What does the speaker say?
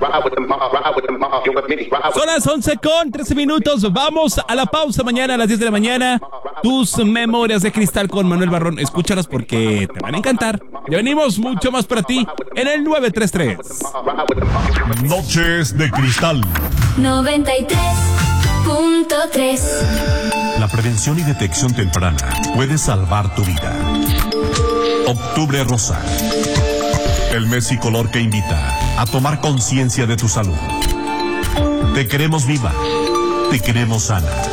Son las 11:13. Vamos a la pausa. Mañana a las 10 de la mañana. Tus memorias de cristal con Manuel Barrón. Escúchalas porque te van a encantar. Ya venimos, mucho más para ti en el 933. Noches de Cristal 93.3. La prevención y detección temprana puede salvar tu vida. Octubre Rosa. El mes y color que invita a tomar conciencia de tu salud. Te queremos viva. Te queremos sana.